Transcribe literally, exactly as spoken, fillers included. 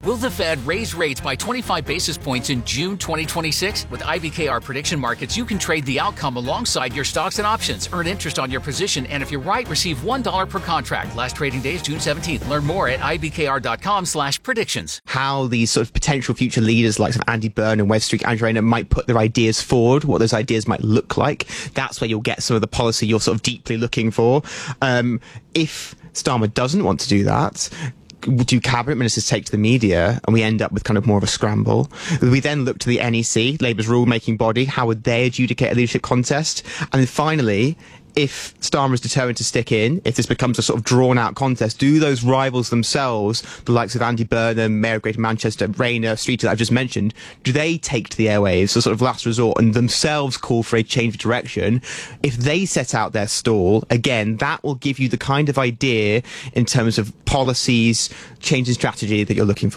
Will the Fed raise rates by twenty-five basis points in June twenty twenty-six? With I B K R Prediction Markets, you can trade the outcome alongside your stocks and options. Earn interest on your position, and if you're right, receive one dollar per contract. Last trading day is June seventeenth. Learn more at ibkr.com slash predictions. How these sort of potential future leaders like Andy Burnham, Wes Street, Andrew Rayner might put their ideas forward, what those ideas might look like. That's where you'll get some of the policy you're sort of deeply looking for. Um, if Starmer doesn't want to do that, do cabinet ministers take to the media and we end up with kind of more of a scramble? We then look to the N E C, Labour's rule-making body. How would they adjudicate a leadership contest? And then finally, if Starmer is determined to stick in, if this becomes a sort of drawn-out contest, do those rivals themselves, the likes of Andy Burnham, Mayor of Greater Manchester, Rayner, Streeter that I've just mentioned, do they take to the airwaves, a sort of last resort, and themselves call for a change of direction? If they set out their stall, again, that will give you the kind of idea in terms of policies, change in strategy that you're looking for.